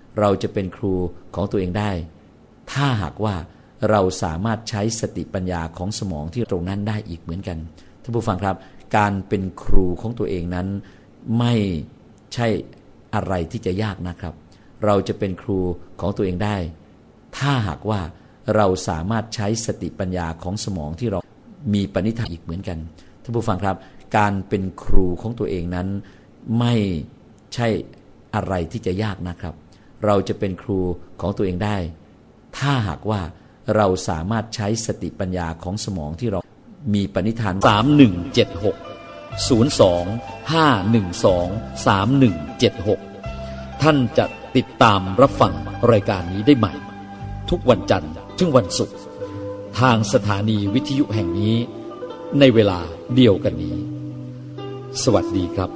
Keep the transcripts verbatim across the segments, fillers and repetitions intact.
เราจะเป็นครูของตัวเองได้ถ้าหากว่าเราสามารถใช้สติปัญญาของสมองที่ตรงนั้นได้อีกเหมือนกันท่านผู้ฟังครับการเป็นครูของตัวเองนั้นไม่ใช่อะไรที่จะยากนะครับเราจะเป็นครูของตัวเองได้ถ้าหากว่าเราสามารถใช้สติปัญญาของสมองที่เรามีปณิธานอีกเหมือนกันท่านผู้ฟังครับการเป็นครูของตัวเองนั้นไม่ใช่อะไรที่จะยากนะครับเราจะเป็นครูของตัวเองได้ถ้าหากว่าเราสามารถใช้สติปัญญาของสมองที่เรามีปณิธานสามหนึ่งเจ็ดหก ศูนย์สอง ห้าหนึ่งสอง สามหนึ่งเจ็ดหกท่านจะติดตามรับฟังรายการนี้ได้ใหม่ทุกวันจันทร์ถึงวันศุกร์ทางสถานีวิทยุแห่งนี้ในเวลาเดียวกันนี้สวัสดีครับ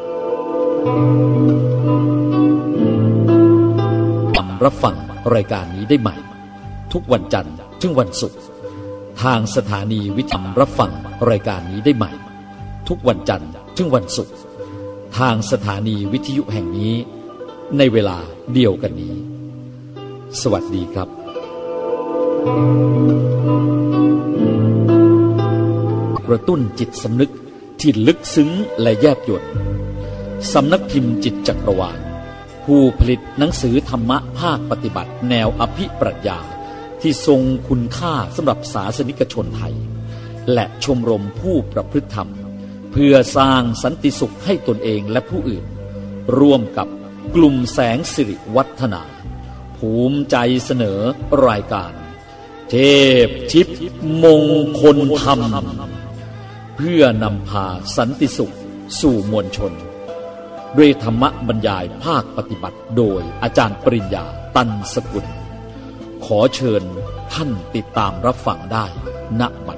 รับฟังรายการนี้ได้ใหม่ทุกวันจันทร์ถึงวันศุกร์ทางสถานีวิทยุรับฟังรายการนี้ได้ใหม่ทุกวันจันทร์ถึงวันศุกร์ทางสถานีวิทยุแห่งนี้ในเวลาเดียวกันนี้สวัสดีครับกระตุ้นจิตสำนึกที่ลึกซึ้งและแยบยลสำนักพิมพ์จิตจักรวาลผู้ผลิตหนังสือธรรมะภาคปฏิบัติแนวอภิปรัชญาที่ทรงคุณค่าสำหรับศาสนิกชนไทยและชมรมผู้ประพฤติธรรมเพื่อสร้างสันติสุขให้ตนเองและผู้อื่นร่วมกับกลุ่มแสงสิริวัฒนาภูมิใจเสนอรายการเทพทิพย์มงคลธรรมเพื่อนำพาสันติสุขสู่มวลชนด้วยธรรมบรรยายภาคปฏิบัติโดยอาจารย์ปริญญาตันสกุลขอเชิญท่านติดตามรับฟังได้ณบัด